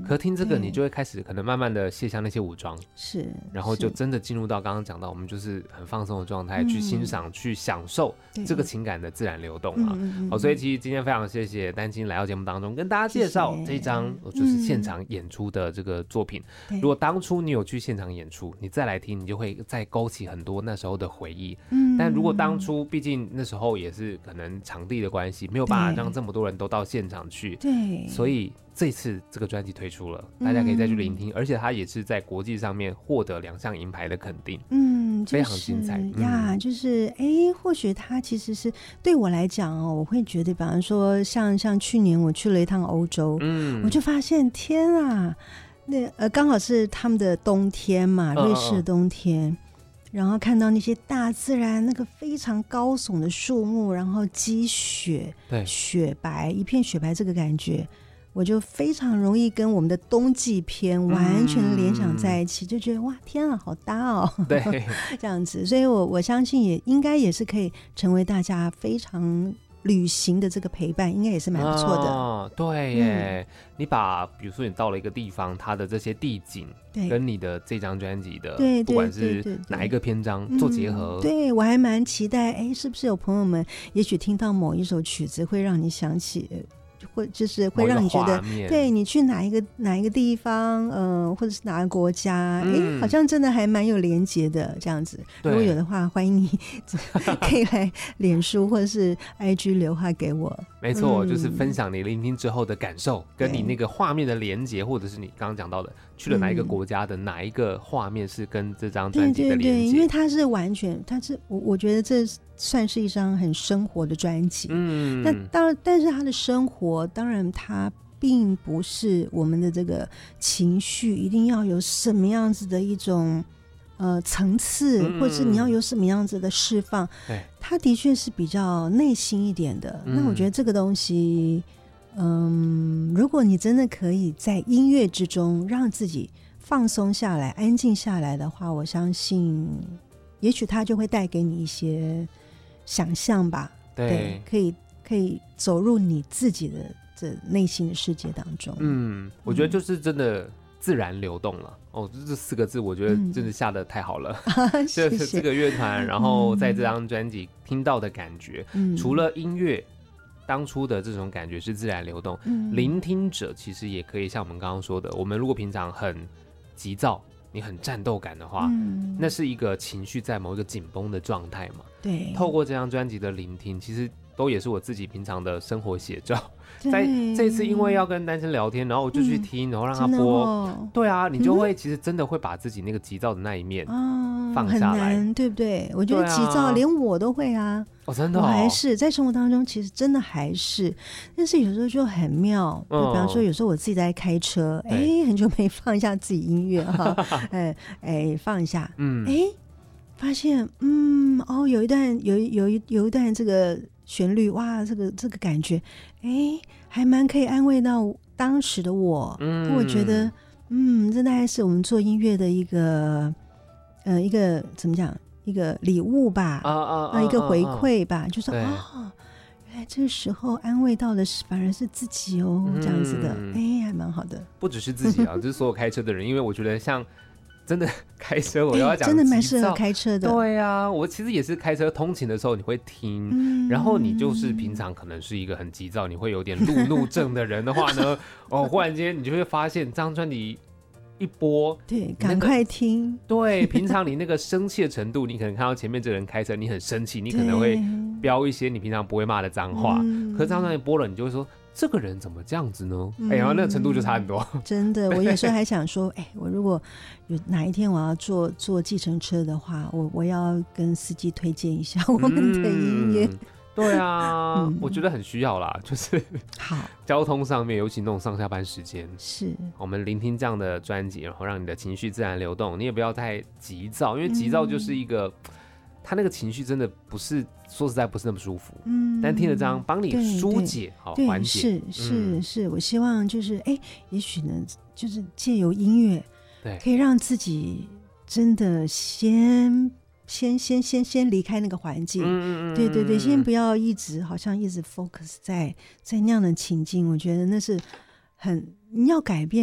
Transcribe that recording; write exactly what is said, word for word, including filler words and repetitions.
可听这个你就会开始可能慢慢的卸下那些武装， 是， 然后就真的进入到刚刚讲到我们就是很放松的状态、嗯、去欣赏去享受这个情感的自然流动啊、嗯哦、所以其实今天非常谢谢丹青来到节目当中跟大家介绍这一张就是现场演出的这个作品、嗯、如果当初你有去现场演出你再来听你就会再勾起很多那时候的回忆、嗯、但如果当初毕竟那时候也是可能场地的关系没有办法让这么多人都到现场去，对，所以这次这个专辑推出了大家可以再去聆听、嗯、而且它也是在国际上面获得两项银牌的肯定，嗯，就是、非常精彩呀、嗯、就是哎，或许它其实是对我来讲哦，我会觉得比方说像像去年我去了一趟欧洲，嗯，我就发现天啊那呃刚好是他们的冬天嘛，瑞士的冬天、嗯、然后看到那些大自然那个非常高耸的树木，然后积雪，对，雪白一片雪白，这个感觉我就非常容易跟我们的冬季片完全联想在一起、嗯、就觉得哇天啊好搭哦，对这样子，所以我我相信也应该也是可以成为大家非常旅行的这个陪伴，应该也是蛮不错的、哦、 对耶、嗯、你把比如说你到了一个地方它的这些地景跟你的这张专辑的对不管是哪一个篇章做结合、 嗯、对，我还蛮期待哎，是不是有朋友们也许听到某一首曲子会让你想起或就是会让你觉得对你去哪一个哪一个地方呃，或者是哪个国家哎、嗯，好像真的还蛮有连结的这样子，如果有的话欢迎你可以来脸书或者是 I G 留话给我， 没错、嗯、就是分享你聆听之后的感受跟你那个画面的连结，或者是你刚刚讲到的去了哪一个国家的哪一个画面是跟这张专辑的连结，对对对， 因为它是完全它是 我, 我觉得这算是一张很生活的专辑，嗯，那当然但是它的生活当然它并不是我们的这个情绪一定要有什么样子的一种呃层次、嗯、或者是你要有什么样子的释放，对，它的确是比较内心一点的、嗯、那我觉得这个东西嗯，如果你真的可以在音乐之中让自己放松下来安静下来的话，我相信也许它就会带给你一些想象吧， 对, 对，可以可以走入你自己的这内心的世界当中。 嗯，我觉得就是真的自然流动了、嗯、哦，这四个字我觉得真的下得太好了、嗯、就是这个乐团然后在这张专辑听到的感觉、嗯、除了音乐当初的这种感觉是自然流动、嗯、聆听者其实也可以像我们刚刚说的，我们如果平常很急躁你很战斗感的话、嗯、那是一个情绪在某一个紧绷的状态嘛，对，透过这张专辑的聆听其实都也是我自己平常的生活写照，在这一次因为要跟丹青聊天然后我就去听、嗯、然后让他播、哦、对啊，你就会、嗯、其实真的会把自己那个急躁的那一面放下来、 嗯、很难对不对，我觉得急躁、啊、连我都会啊， 哦真的、哦、 我还是在生活当中其实真的还是，但是有时候就很妙、嗯、比方说有时候我自己在开车哎，很久没放一下自己音乐哈哎哎放一下嗯哎发现嗯哦有一段有有一有一段这个旋律哇这个这个感觉哎还蛮可以安慰到当时的我，嗯，我觉得嗯这大概是我们做音乐的一个呃一个怎么讲一个礼物吧，啊啊啊一个回馈吧，就说哦原来这个时候安慰到的是反而是自己哦、嗯、这样子的哎还蛮好的， 不只是自己啊就是所有开车的人因为我觉得像真的开车我要讲、欸、 真的蛮适合开车的， 对啊我其实也是开车通勤的时候你会听、嗯、然后你就是平常可能是一个很急躁你会有点路怒症的人的话呢哦，忽然间你就会发现这张专辑一播对赶快听， 对平常你那个生气的程度你可能看到前面这个人开车你很生气你可能会飙一些你平常不会骂的脏话、嗯、可是这张专辑播了你就会说这个人怎么这样子呢？哎、嗯，然后那个程度就差很多。 真的，我有时候还想说，哎，我如果有哪一天我要坐坐计程车的话，我我要跟司机推荐一下我们的音乐。嗯、 对啊、嗯，我觉得很需要啦，就是好交通上面，尤其那种上下班时间， 是我们聆听这样的专辑，然后让你的情绪自然流动，你也不要太急躁，因为急躁就是一个。嗯他那个情绪真的不是说实在不是那么舒服，嗯，但听了这样帮你疏解好缓解， 是是、嗯、是，我希望就是哎，也许呢，就是借由音乐，对，可以让自己真的先先先先先离开那个环境，嗯嗯对对对，先不要一直好像一直 focus 在在那样的情境，我觉得那是很你要改变。